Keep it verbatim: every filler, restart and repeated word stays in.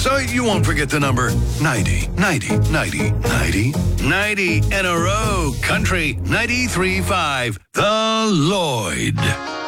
So you won't forget the number ninety, ninety, ninety, ninety, ninety in a row. Country ninety-three point five, The Lloyd.